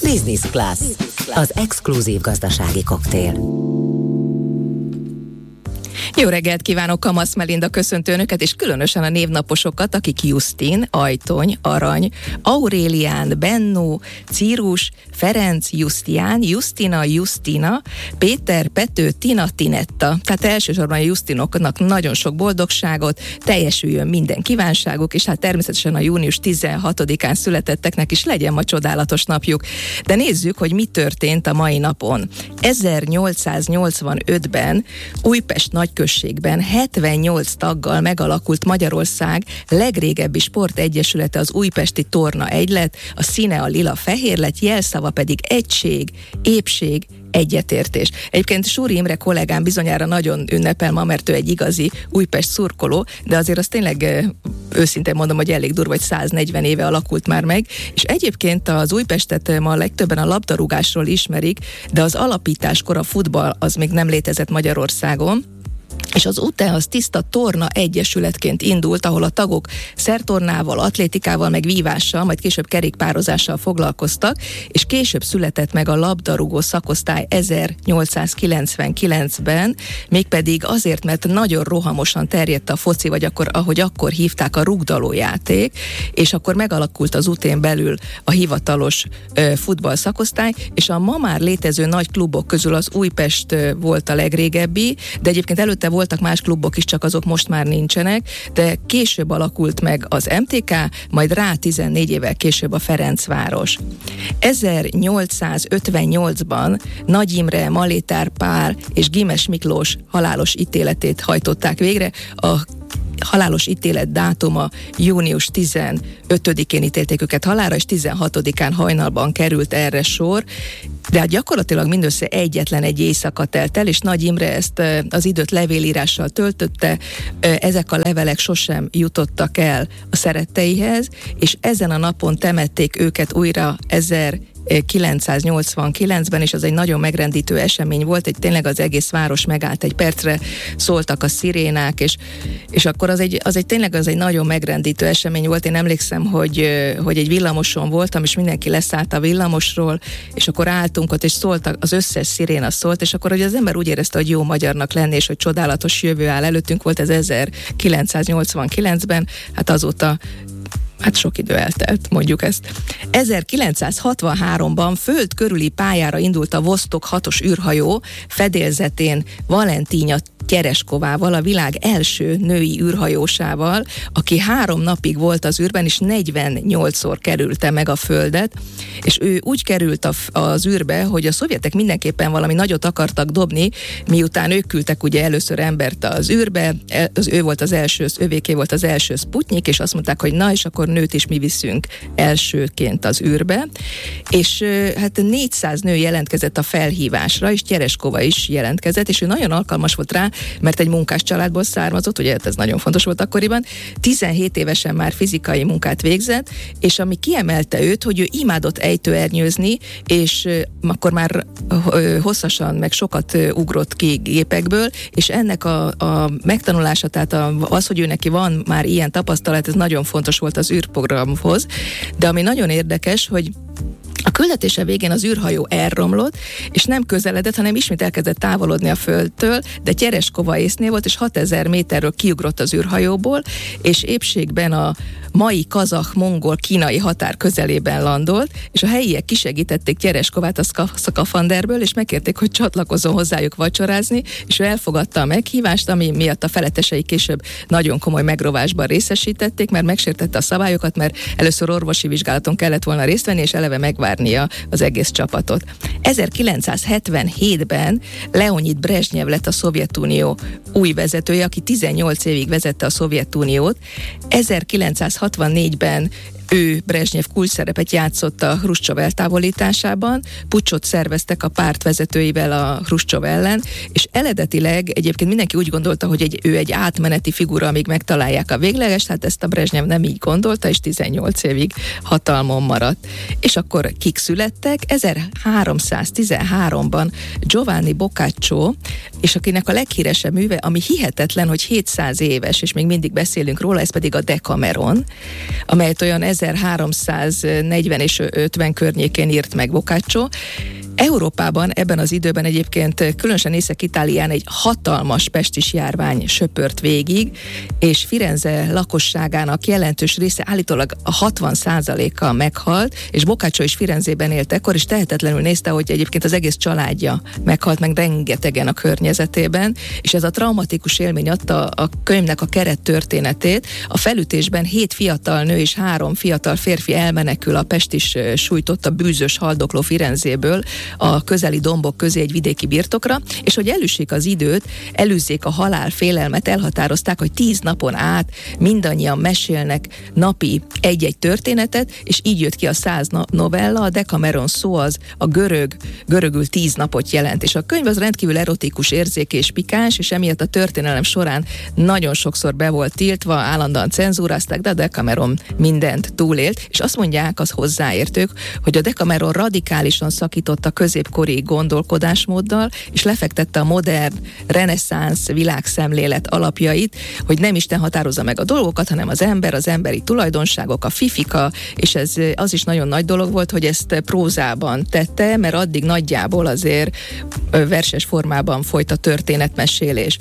Business Class, az exkluzív gazdasági koktél. Jó reggelt kívánok, Kamasz Melinda köszöntő önöket, és különösen a névnaposokat, akik Justin, Ajtony, Arany, Aurélián, Bennó, Círus, Ferenc, Jusztián, Justina, Justina, Péter, Pető, Tina, Tinetta. Tehát elsősorban a Justinoknak nagyon sok boldogságot, teljesüljön minden kívánságuk, és hát természetesen a június 16-án születetteknek is legyen ma csodálatos napjuk. De nézzük, hogy mi történt a mai napon. 1885-ben Újpest nagyközségben 78 taggal megalakult Magyarország legrégebbi sportegyesülete, az Újpesti Torna Egylet, a színe a lila-fehér lett, jelszava pedig egység, épség, egyetértés. Egyébként Súri Imre kollégám bizonyára nagyon ünnepel ma, mert ő egy igazi Újpest szurkoló, de azért azt tényleg őszintén mondom, hogy elég durva, hogy 140 éve alakult már meg, és egyébként az Újpestet ma legtöbben a labdarúgásról ismerik, de az alapításkor a futball az még nem létezett Magyarországon, és az UTE az tiszta torna egyesületként indult, ahol a tagok szertornával, atlétikával, meg vívással, majd később kerékpározással foglalkoztak, és később született meg a labdarúgó szakosztály 1899-ben, mégpedig azért, mert nagyon rohamosan terjedt a foci, vagy ahogy akkor hívták, a rugdalójáték, és akkor megalakult az UTE-n belül a hivatalos futball szakosztály, és a ma már létező nagy klubok közül az Újpest volt a legrégebbi, de egyébként előtte voltak más klubok is, csak azok most már nincsenek, de később alakult meg az MTK, majd rá 14 évvel később a Ferencváros. 1858-ban Nagy Imre, Malétár Pál és Gimes Miklós halálos ítéletét hajtották végre. A halálos ítélet dátuma június 15-én ítélték őket halálra, és 16-án hajnalban került erre sor, de hát gyakorlatilag mindössze egyetlen egy éjszaka telt el, és Nagy Imre ezt az időt levélírással töltötte, ezek a levelek sosem jutottak el a szeretteihez, és ezen a napon temették őket újra 1989-ben, és az egy nagyon megrendítő esemény volt, tényleg az egész város megállt, egy percre szóltak a szirénák, és akkor az egy nagyon megrendítő esemény volt. Én emlékszem, hogy egy villamoson voltam, és mindenki leszállt a villamosról, és akkor álltunk ott, és szóltak, az összes sziréna szólt, és akkor hogy az ember úgy érezte, hogy jó magyarnak lenni, és hogy csodálatos jövő áll előttünk, volt ez 1989-ben, hát azóta sok idő eltelt, mondjuk ezt. 1963-ban föld körüli pályára indult a Vostok 6-os űrhajó fedélzetén Valentína Tereskovával, a világ első női űrhajósával, aki 3 napig volt az űrben, és 48-szor kerülte meg a Földet, és ő úgy került az űrbe, hogy a szovjetek mindenképpen valami nagyot akartak dobni, miután ők küldtek ugye először embert az űrbe, övéké volt az első Sputnik, és azt mondták, hogy na, és akkor nőt is mi viszünk elsőként az űrbe, és hát 400 nő jelentkezett a felhívásra, és Tereskova is jelentkezett, és ő nagyon alkalmas volt rá, mert egy munkás családból származott, ugye ez nagyon fontos volt akkoriban, 17 évesen már fizikai munkát végzett, és ami kiemelte őt, hogy ő imádott ejtőernyőzni, és akkor már hosszasan, meg sokat ugrott ki gépekből, és ennek a megtanulása, tehát az, hogy ő neki van már ilyen tapasztalat, ez nagyon fontos volt az űrprogramhoz, de ami nagyon érdekes, hogy a küldetése végén az űrhajó elromlott, és nem közeledett, hanem ismét elkezdett távolodni a Földtől, de Tereskova észnél volt, és 6000 méterről kiugrott az űrhajóból, és épségben a mai kazah-mongol-kínai határ közelében landolt, és a helyiek kisegítették Tereskovát a szkafanderből, és megkérték, hogy csatlakozzon hozzájuk vacsorázni, és ő elfogadta a meghívást, ami miatt a felettesei később nagyon komoly megrovásban részesítették, mert megsértette a szabályokat, mert először orvosi vizsgálaton kellett volna részt venni, és eleve megvárnia az egész csapatot. 1977-ben Leonid Brezsnyev lett a Szovjetunió új vezetője, aki 18 évig vezette a Szovjetuniót. 1964-ben ő, Brezsnyev, kulcsszerepet játszott a Hruscsov eltávolításában, puccsot szerveztek a párt vezetőivel a Hruscsov ellen, és eredetileg egyébként mindenki úgy gondolta, hogy ő egy átmeneti figura, amíg megtalálják a végleges, hát ezt a Brezsnyev nem így gondolta, és 18 évig hatalmon maradt. És akkor kik születtek? 1313-ban Giovanni Boccaccio, és akinek a leghíresebb műve, ami hihetetlen, hogy 700 éves, és még mindig beszélünk róla, ez pedig a Decameron, amelyet olyan 1340 és 50 környékén írt meg Boccaccio. Európában ebben az időben egyébként, különösen Észak-Itálián egy hatalmas pestis járvány söpört végig, és Firenze lakosságának jelentős része, állítólag a 60%-a meghalt, és Boccaccio is Firenzében élt ekkor, és tehetetlenül nézte, hogy egyébként az egész családja meghalt meg rengetegen a környezetében, és ez a traumatikus élmény adta a könyvnek a keret történetét. A felütésben 7 fiatal nő és 3 fiatal férfi elmenekül a pestis sújtotta bűzös, haldokló Firenzéből a közeli dombok közé egy vidéki birtokra, és hogy elüssék az időt, elűzzék a halál félelmet, elhatározták, hogy 10 napon át mindannyian mesélnek napi egy-egy történetet, és így jött ki a 100 novella, a Decameron szó az a görögül 10 napot jelent, és a könyv az rendkívül erotikus, érzékeny és pikáns, és emiatt a történelem során nagyon sokszor be volt tiltva, állandóan cenzúrázták, de a Decameron mindent túlélt, és azt mondják az hozzáértők, hogy a Decameron radikálisan szakította középkori gondolkodásmóddal, és lefektette a modern, reneszánsz világszemlélet alapjait, hogy nem Isten határozza meg a dolgokat, hanem az ember, az emberi tulajdonságok, a fifika, és ez az is nagyon nagy dolog volt, hogy ezt prózában tette, mert addig nagyjából azért verses formában folyt a történetmesélés.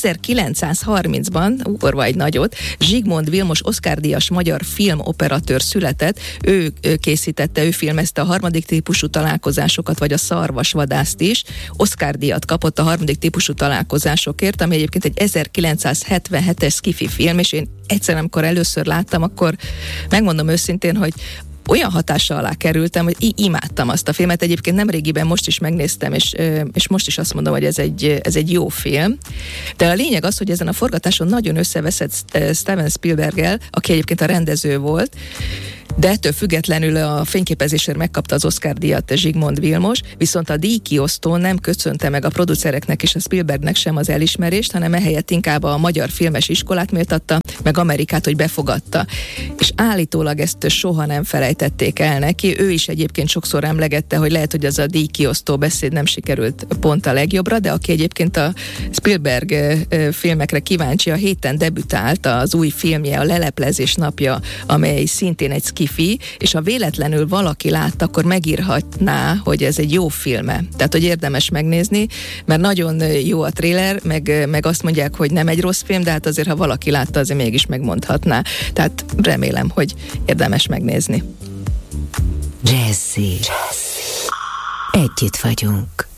1930-ban, ugorva egy nagyot, Zsigmond Vilmos Oscar-díjas magyar filmoperatőr született, ő készítette, ő filmezte a harmadik típusú találkozásokat, vagy a Szarvasvadászt is. Oscar-díjat kapott a harmadik típusú találkozásokért, ami egyébként egy 1977-es sci-fi film, és én egyszer, amikor először láttam, akkor megmondom őszintén, hogy olyan hatása alá kerültem, hogy imádtam azt a filmet. Egyébként nemrégiben most is megnéztem, és most is azt mondom, hogy ez egy jó film. De a lényeg az, hogy ezen a forgatáson nagyon összeveszett Steven Spielberggel, aki egyébként a rendező volt, de ettől függetlenül a fényképezésért megkapta az Oscar-díjat Zsigmond Vilmos, viszont a díjkiosztó nem köszönte meg a producereknek és a Spielbergnek sem az elismerést, hanem ehelyett inkább a Magyar Filmes Iskolát méltatta, meg Amerikát, hogy befogadta. És állítólag ezt soha nem felejtették el neki. Ő is egyébként sokszor emlegette, hogy lehet, hogy az a díjkiosztó beszéd nem sikerült pont a legjobbra, de aki egyébként a Spielberg filmekre kíváncsi, a héten debütált az új filmje, a Leleplezés napja, amely szintén egy sci-fi, és ha véletlenül valaki látta, akkor megírhatná, hogy ez egy jó filme. Tehát, hogy érdemes megnézni, mert nagyon jó a trailer, meg azt mondják, hogy nem egy rossz film, de hát azért, ha valaki látta, azért mégis megmondhatná. Tehát remélem, hogy érdemes megnézni. Jazzy. Együtt vagyunk.